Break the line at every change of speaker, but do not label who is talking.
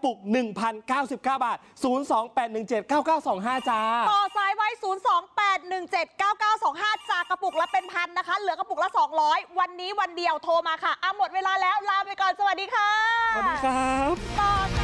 ปุก 1,099 บาท 028179925 จ้า
ต่อสายไว้ 028179925 จากกระปุกละเป็นพันนะคะเหลือกระปุกละ200วันนี้วันเดียวโทรมาค่ะหมดเวลาแล้วลาไปก่อนสวัสดีค่ะ
สวัสดีครับ